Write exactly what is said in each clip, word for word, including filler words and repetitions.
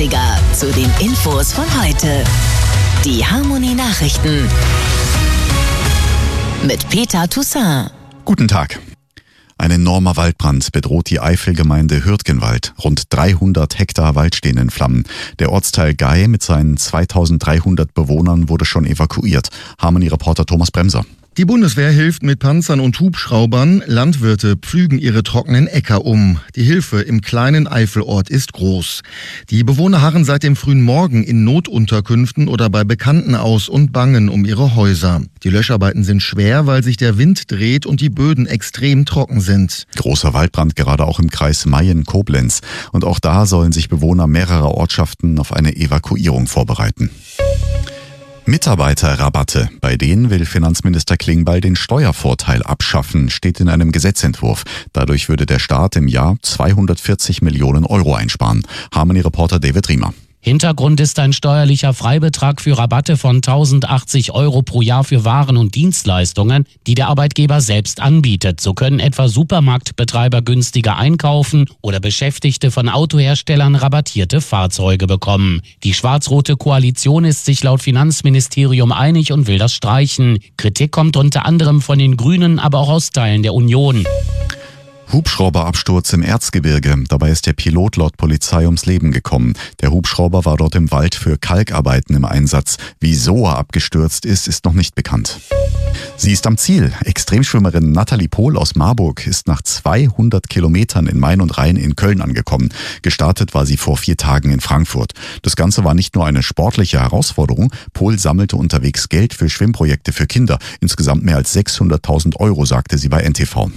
dreißiger zu den Infos von heute. Die Harmonie Nachrichten mit Peter Toussaint. Guten Tag. Ein enormer Waldbrand bedroht die Eifelgemeinde Hürtgenwald. Rund dreihundert Hektar Wald stehen in Flammen. Der Ortsteil Gay mit seinen zweitausenddreihundert Bewohnern wurde schon evakuiert. Harmonie-Reporter Thomas Bremser. Die Bundeswehr hilft mit Panzern und Hubschraubern. Landwirte pflügen ihre trockenen Äcker um. Die Hilfe im kleinen Eifelort ist groß. Die Bewohner harren seit dem frühen Morgen in Notunterkünften oder bei Bekannten aus und bangen um ihre Häuser. Die Löscharbeiten sind schwer, weil sich der Wind dreht und die Böden extrem trocken sind. Großer Waldbrand gerade auch im Kreis Mayen-Koblenz. Und auch da sollen sich Bewohner mehrerer Ortschaften auf eine Evakuierung vorbereiten. Mitarbeiterrabatte. Bei denen will Finanzminister Klingbeil den Steuervorteil abschaffen, steht in einem Gesetzentwurf. Dadurch würde der Staat im Jahr zweihundertvierzig Millionen Euro einsparen. Harmonie-Reporter David Riemer. Hintergrund ist ein steuerlicher Freibetrag für Rabatte von tausendachtzig Euro pro Jahr für Waren und Dienstleistungen, die der Arbeitgeber selbst anbietet. So können etwa Supermarktbetreiber günstiger einkaufen oder Beschäftigte von Autoherstellern rabattierte Fahrzeuge bekommen. Die schwarz-rote Koalition ist sich laut Finanzministerium einig und will das streichen. Kritik kommt unter anderem von den Grünen, aber auch aus Teilen der Union. Hubschrauberabsturz im Erzgebirge. Dabei ist der Pilot laut Polizei ums Leben gekommen. Der Hubschrauber war dort im Wald für Kalkarbeiten im Einsatz. Wieso er abgestürzt ist, ist noch nicht bekannt. Sie ist am Ziel. Extremschwimmerin Nathalie Pohl aus Marburg ist nach zweihundert Kilometern in Main und Rhein in Köln angekommen. Gestartet war sie vor vier Tagen in Frankfurt. Das Ganze war nicht nur eine sportliche Herausforderung. Pohl sammelte unterwegs Geld für Schwimmprojekte für Kinder. Insgesamt mehr als sechshunderttausend Euro, sagte sie bei N T V.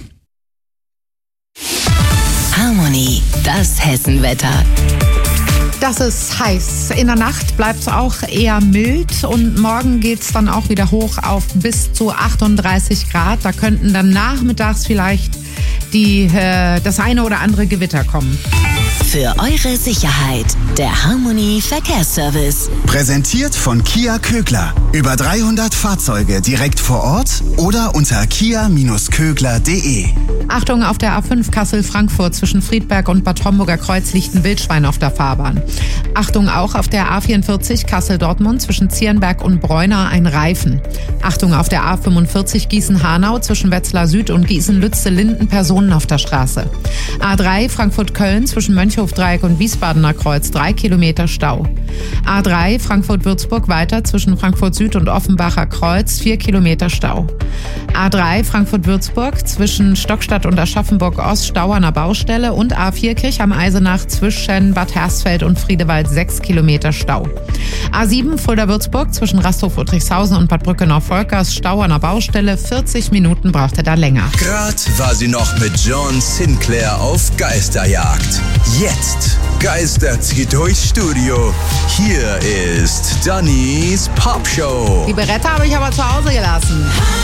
Harmonie, das Hessenwetter. Das ist heiß. In der Nacht bleibt es auch eher mild und morgen geht es dann auch wieder hoch auf bis zu achtunddreißig Grad. Da könnten dann nachmittags vielleicht die, äh, das eine oder andere Gewitter kommen. Für eure Sicherheit, der Harmonie Verkehrsservice. Präsentiert von Kia Kögler. Über dreihundert Fahrzeuge direkt vor Ort oder unter kia Bindestrich kögler punkt de. Achtung, auf der A fünf Kassel-Frankfurt zwischen Friedberg und Bad Homburger Kreuz liegt ein Wildschwein auf der Fahrbahn. Achtung auch auf der A vierundvierzig Kassel-Dortmund zwischen Zierenberg und Bräuner ein Reifen. Achtung auf der A fünfundvierzig Gießen-Hanau zwischen Wetzlar Süd und Gießen-Lütze-Linden Personen auf der Straße. A drei Frankfurt-Köln zwischen Mönchhofdreieck und Wiesbadener Kreuz drei Kilometer Stau. A drei Frankfurt-Würzburg weiter zwischen Frankfurt Süd und Offenbacher Kreuz vier Kilometer Stau. A drei Frankfurt-Würzburg zwischen Stockstadt und Aschaffenburg Ost Stau an der Baustelle und A vier Kirchheim-Eisenach zwischen Bad Hersfeld und Friedewald sechs Kilometer Stau. A sieben Fulda-Würzburg zwischen Rasthof-Udricshausen und Bad Brückenau-Volkers Stau an der Baustelle, vierzig Minuten braucht er da länger. Grad war sie noch mit John Sinclair auf Geisterjagd. Jetzt Geister zieht durchs Studio. Hier ist Dannys Popshow. Die Beretta habe ich aber zu Hause gelassen.